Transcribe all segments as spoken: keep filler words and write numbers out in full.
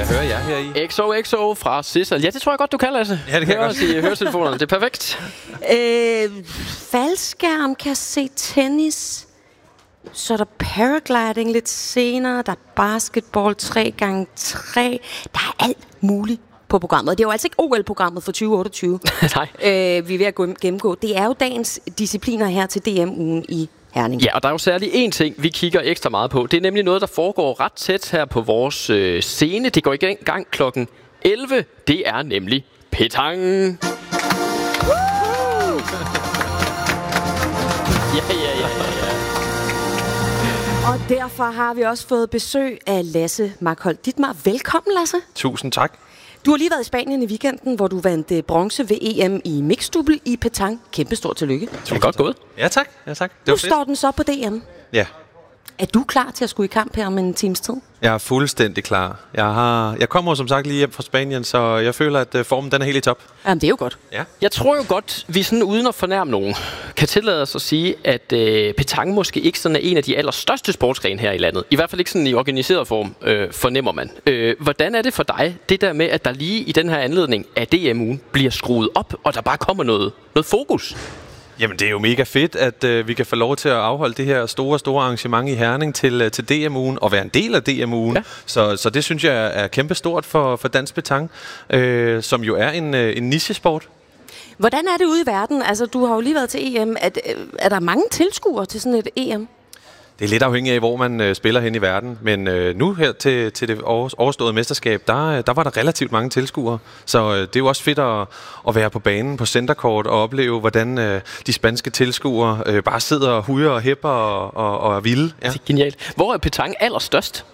jeg høre jer her i? X O X O fra Sissel. Ja, det tror jeg godt, du kan, Lasse. Ja, det kan jeg godt. I høretelefonerne. Det er perfekt. Øh, faldskærm kan se tennis. Så er der paragliding lidt senere. Der er basketball tre gange tre. Der er alt muligt på programmet. Det er jo altså ikke O L-programmet for tyve otteogtyve. Nej. Øh, vi er ved at gennemgå. Det er jo dagens discipliner her til D M-ugen i Herning. Ja, og der er jo særlig én ting, vi kigger ekstra meget på. Det er nemlig noget, der foregår ret tæt her på vores øh, scene. Det går i gang klokken elleve. Det er nemlig petang. Ja, ja, ja, ja. Og derfor har vi også fået besøg af Lasse Markholt Dittmar. Velkommen, Lasse. Tusind tak. Du har lige været i Spanien i weekenden, hvor du vandt bronze ved E M i mixdubbel i petang. Kæmpe stort tillykke. Det er godt gået. Ja, tak. Ja, tak. Det Nu var fedt. står den så på D M. Ja. Er du klar til at skulle i kamp her om en times tid? Jeg er fuldstændig klar. Jeg, har, jeg kommer som sagt lige hjem fra Spanien, så jeg føler, at uh, formen den er helt i top. Jamen, det er jo godt. Ja. Jeg tror jo godt, vi sådan uden at fornærme nogen, kan tillade os at sige, at øh, petang måske ikke sådan er en af de allerstørste sportsgrene her i landet. I hvert fald ikke sådan i organiseret form, øh, fornemmer man. Øh, hvordan er det for dig, det der med, at der lige i den her anledning af D M-ugen bliver skruet op, og der bare kommer noget, noget fokus? Jamen, det er jo mega fedt, at øh, vi kan få lov til at afholde det her store, store arrangement i Herning til, øh, til D M-ugen, og være en del af D M-ugen. Ja. Så, så det synes jeg er kæmpe stort for, for dansk petang, øh, som jo er en, øh, en nichesport. Hvordan er det ude i verden? Altså, du har jo lige været til E M. Er, er der mange tilskuere til sådan et E M? Det er lidt afhængigt af, hvor man øh, spiller hen i verden, men øh, nu her til, til det overståede mesterskab, der, der var der relativt mange tilskuere. Så øh, det er jo også fedt at, at være på banen på centercourt og opleve, hvordan øh, de spanske tilskuere øh, bare sidder og hujer og hæpper og, og, og er vilde. Ja. Det er genialt. Hvor er petang allerstørst?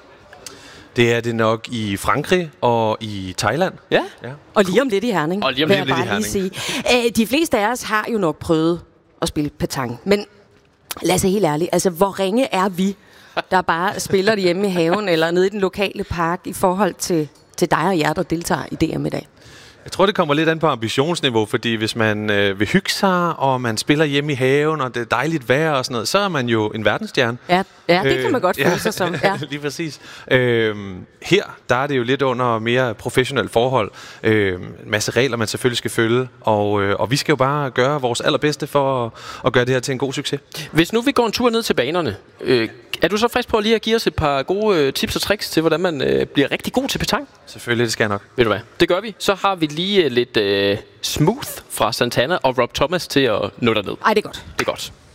Det er det nok i Frankrig og i Thailand. Ja. Ja. Og lige om lidt i Herning. Og lige om vil lidt jeg i bare lige sige. Æ, de fleste af os har jo nok prøvet at spille petang, men lad os helt ærligt, altså hvor ringe er vi, der bare spiller det hjemme i haven eller nede i den lokale park i forhold til, til dig og jer, der deltager i D M i dag? Jeg tror, det kommer lidt an på ambitionsniveau, fordi hvis man øh, vil hygge sig, og man spiller hjemme i haven, og det er dejligt vejr og sådan noget, så er man jo en verdensstjerne. Ja, ja det kan man godt føle ja, sig som. Ja. Lige præcis. Øhm, her, der er det jo lidt under mere professionelle forhold. Øhm, en masse regler, man selvfølgelig skal følge, og, øh, og vi skal jo bare gøre vores allerbedste for at, at gøre det her til en god succes. Hvis nu vi går en tur ned til banerne, øh, er du så frisk på lige at give os et par gode øh, tips og tricks til, hvordan man øh, bliver rigtig god til petang? Selvfølgelig, det skal jeg nok. Ved du hvad? Det gør vi. Så har vi lige øh, lidt øh, smooth fra Santana og Rob Thomas til at nå derned. Ej, det er godt. Det er godt.